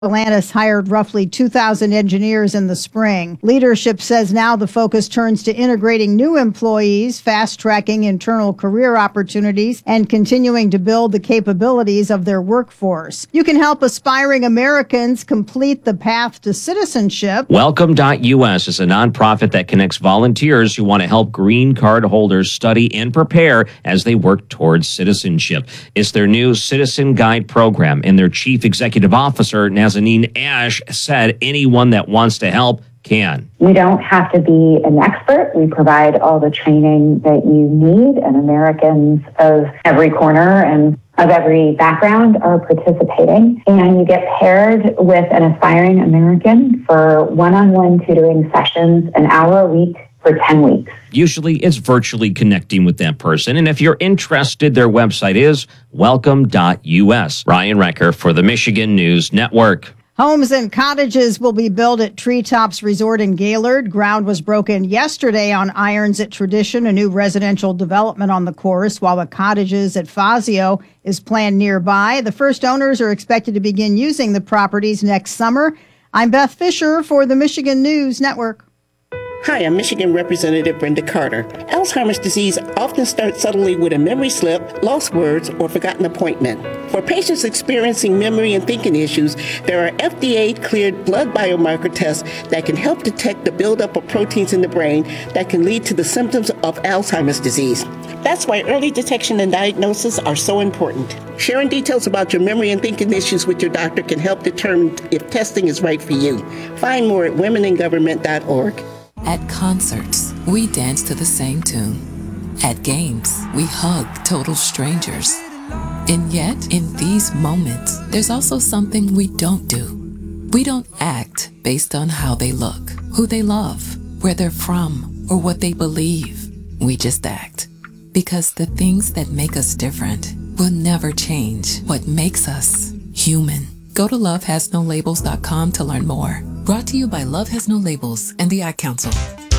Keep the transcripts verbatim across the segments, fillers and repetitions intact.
Stellantis hired roughly two thousand engineers in the spring. Leadership says now the focus turns to integrating new employees, fast-tracking internal career opportunities, and continuing to build the capabilities of their workforce. You can help aspiring Americans complete the path to citizenship. Welcome dot U S is a nonprofit that connects volunteers who want to help green card holders study and prepare as they work towards citizenship. It's their new Citizen Guide program, and their chief executive officer, Nazanin Ash, said anyone that wants to help can. You don't have to be an expert. We provide all the training that you need, and Americans of every corner and of every background are participating. And you get paired with an aspiring American for one-on-one tutoring sessions, an hour a week for ten weeks. Usually it's virtually connecting with that person. And if you're interested, their website is welcome dot U S. Ryan Recker for the Michigan News Network. Homes and cottages will be built at Treetops Resort in Gaylord. Ground was broken yesterday on Irons at Tradition, a new residential development on the course, while the cottages at Fazio is planned nearby. The first owners are expected to begin using the properties next summer. I'm Beth Fisher for the Michigan News Network. Hi, I'm Michigan Representative Brenda Carter. Alzheimer's disease often starts subtly with a memory slip, lost words, or forgotten appointment. For patients experiencing memory and thinking issues, there are F D A-cleared blood biomarker tests that can help detect the buildup of proteins in the brain that can lead to the symptoms of Alzheimer's disease. That's why early detection and diagnosis are so important. Sharing details about your memory and thinking issues with your doctor can help determine if testing is right for you. Find more at women in government dot org. At concerts, we dance to the same tune. At games, we hug total strangers. And yet, in these moments, there's also something we don't do. We don't act based on how they look, who they love, where they're from, or what they believe. We just act. Because the things that make us different will never change what makes us human. Go to love has no labels dot com to learn more. Brought to you by Love Has No Labels and the Ad Council.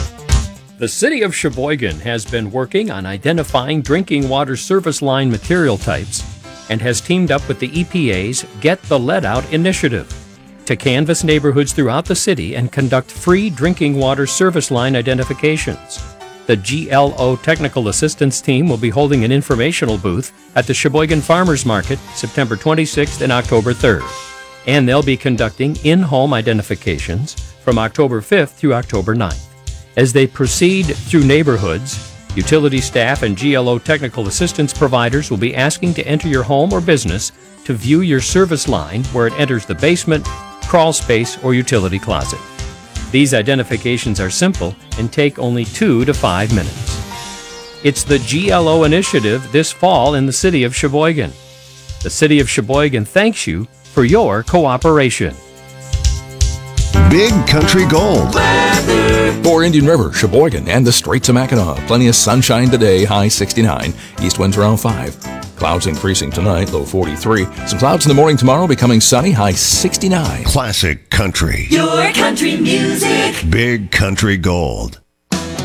The City of Sheboygan has been working on identifying drinking water service line material types and has teamed up with the E P A's Get the Lead Out initiative to canvass neighborhoods throughout the city and conduct free drinking water service line identifications. The G L O Technical Assistance Team will be holding an informational booth at the Sheboygan Farmers Market September twenty-sixth and October third. And they'll be conducting in-home identifications from October fifth through October ninth. As they proceed through neighborhoods, utility staff and G L O technical assistance providers will be asking to enter your home or business to view your service line where it enters the basement, crawl space, or utility closet. These identifications are simple and take only two to five minutes. It's the G L O initiative this fall in the City of Sheboygan. The City of Sheboygan thanks you for your cooperation. Big Country Gold. For Indian River, Sheboygan, and the Straits of Mackinac, plenty of sunshine today, high sixty-nine. East winds around five. Clouds increasing tonight, low forty-three. Some clouds in the morning tomorrow, becoming sunny, high sixty-nine. Classic country. Your country music. Big Country Gold.